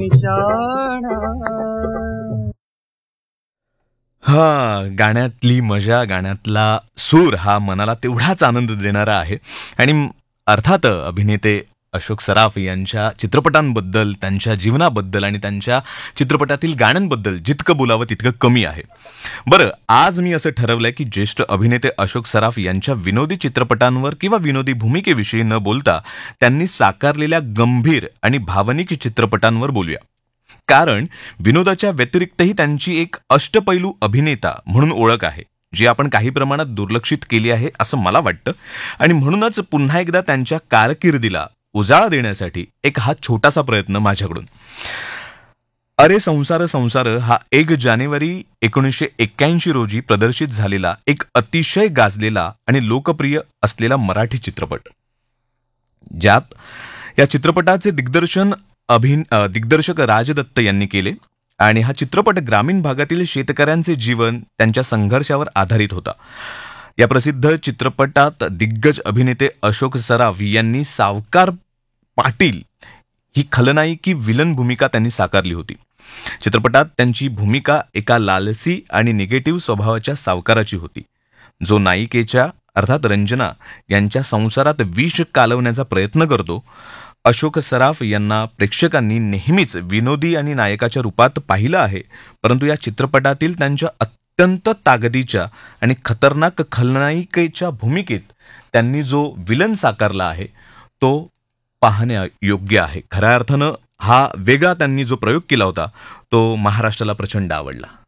निशाणा. हा, गाण्यातली मजा, गाण्यातला सूर हा मनाला तेवढाच आनंद देणारा आहे. आणि अर्थात अभिनेते अशोक सराफ यांच्या चित्रपटांबद्दल, त्यांच्या जीवनाबद्दल आणि त्यांच्या चित्रपटातील गाण्यांबद्दल जितकं बोलावं तितकं कमी आहे. बरं, आज मी असं ठरवलंय की ज्येष्ठ अभिनेते अशोक सराफ यांच्या विनोदी चित्रपटांवर किंवा विनोदी भूमिकेविषयी न बोलता त्यांनी साकारलेल्या गंभीर आणि भावनिक चित्रपटांवर बोलूया. कारण विनोदाच्या व्यतिरिक्तही त्यांची एक अष्टपैलू अभिनेता म्हणून ओळख आहे, जी आपण काही प्रमाणात दुर्लक्षित केली आहे असं मला वाटतं. आणि म्हणूनच पुन्हा एकदा त्यांच्या कारकिर्दीला उजाळा देण्यासाठी एक हा छोटासा प्रयत्न माझ्याकडून. अरे संसार संसार हा 1 जानेवारी 1981 रोजी प्रदर्शित झालेला एक अतिशय गाजलेला आणि लोकप्रिय असलेला मराठी चित्रपट, ज्यात या चित्रपटाचे दिग्दर्शक राज दत्त यांनी केले. आणि हा चित्रपट ग्रामीण भागातील शेतकऱ्यांचे जीवन, त्यांच्या संघर्षावर आधारित होता. या प्रसिद्ध चित्रपटात दिग्गज अभिनेते अशोक सराफ यांनी सावकार पाटील ही खलनायकी विलन भूमिका त्यांनी साकारली होती. चित्रपटात त्यांची भूमिका एका लालसी आणि निगेटिव्ह स्वभावाच्या सावकाराची होती, जो नायिकेच्या अर्थात रंजना यांच्या संसारात विष कालवण्याचा प्रयत्न करतो. अशोक सराफ यांना प्रेक्षकांनी नेहमीच विनोदी आणि नायकाच्या रूपात पाहिलं आहे, परंतु या चित्रपटातील त्यांच्या अत्यंत ताकदीच्या आणि खतरनाक खलनायिकेच्या भूमिकेत त्यांनी जो विलन साकारला आहे तो पाहण्यायोग्य आहे. खऱ्या अर्थानं हा वेगळा त्यांनी जो प्रयोग केला होता तो महाराष्ट्राला प्रचंड आवडला.